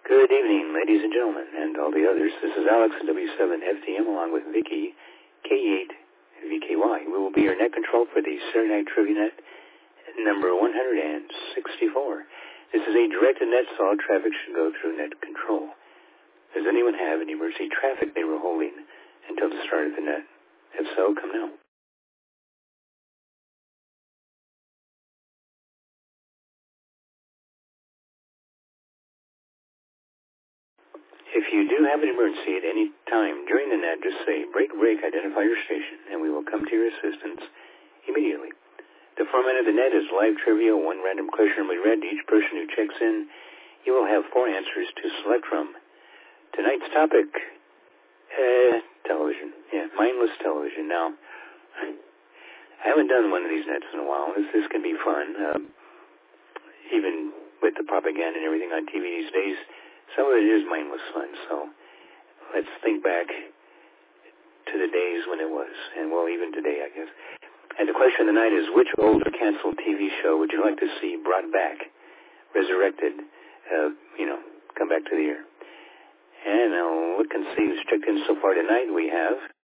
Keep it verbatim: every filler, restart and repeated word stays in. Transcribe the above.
Good evening, ladies and gentlemen, and all the others. This is Alex in W seven F T M along with Vicky, K eight V K Y. We will be your net control for the Saturday Night Trivia Net number one hundred sixty-four. This is a directed net, so all traffic should go through net control. Does anyone have any emergency traffic they were holding until the start of the net? If so, come now. If you do have an emergency at any time during the net, just say, break, break, identify your station, and we will come to your assistance immediately. The format of the net is live trivia, one random question will be read to each person who checks in. You will have four answers to select from. Tonight's topic, uh, television. Yeah, mindless television. Now, I haven't done one of these nets in a while. This, this can be fun. Um, even with the propaganda and everything on T V these days, some of it is mindless fun, so let's think back to the days when it was, and well, even today, I guess. And the question of the night is, which old or canceled T V show would you like to see brought back, resurrected, uh, you know, come back to the air? And I'll look and see who's checked in so far tonight. We have